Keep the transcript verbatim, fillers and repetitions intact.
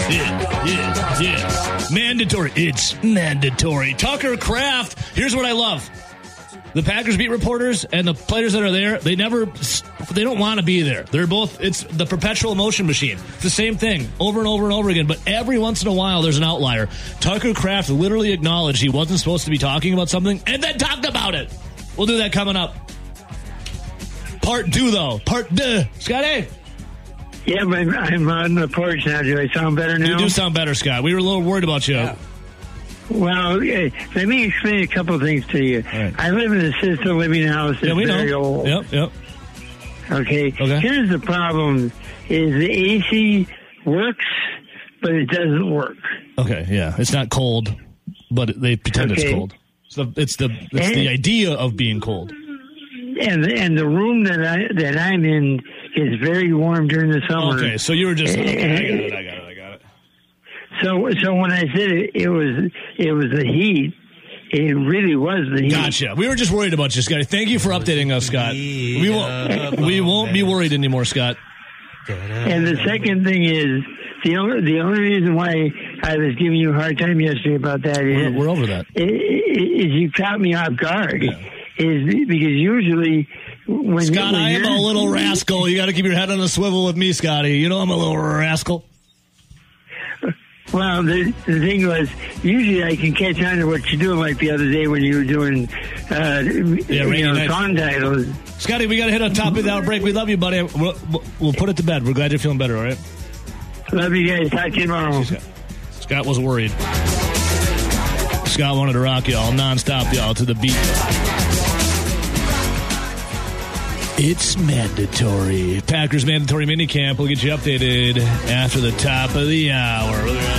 Yeah, yeah, yeah. Mandatory. It's mandatory. Tucker Kraft. Here's what I love. The Packers beat reporters and the players that are there, they never, they don't want to be there. They're both, it's the perpetual motion machine. It's the same thing over and over and over again. But every once in a while, there's an outlier. Tucker Kraft literally acknowledged he wasn't supposed to be talking about something and then talked about it. We'll do that coming up. Part two, though. Part two. Scotty? Yeah, but I'm on the porch now. Do I sound better now? You do sound better, Scott. We were a little worried about you. Yeah. Well, okay, let me explain a couple things to you. Right. I live in an assisted living house that's yeah, we very know. old. Yep, yep. Okay. okay, here's the problem, is the A C works, but it doesn't work. Okay, yeah. It's not cold, but they pretend okay. it's cold. It's the, it's the, it's and, the idea of being cold. And, and the room that, I, that I'm in is very warm during the summer. Okay, so you were just, okay, I got it, I got it. So, so when I said it, it was it was the heat. It really was the heat. Gotcha. We were just worried about you, Scotty. Thank you for updating us, Scott. We won't we won't be worried anymore, Scott. And the second thing is the only the only reason why I was giving you a hard time yesterday about that is we're, we're over that. Is you caught me off guard. Yeah. Is because usually when Scott, when I am a little rascal. You got to keep your head on a swivel with me, Scotty. You know I'm a little rascal. Well, the, the thing was, usually I can catch on to what you're doing, like the other day when you were doing uh, yeah, you know, song titles. Scotty, we got to hit on top of the hour break. We love you, buddy. We'll, we'll put it to bed. We're glad you're feeling better, all right? Love you guys. Talk to you tomorrow. Scott was worried. Scott wanted to rock y'all nonstop, y'all, to the beat. It's mandatory. Packers mandatory minicamp. We'll get you updated after the top of the hour.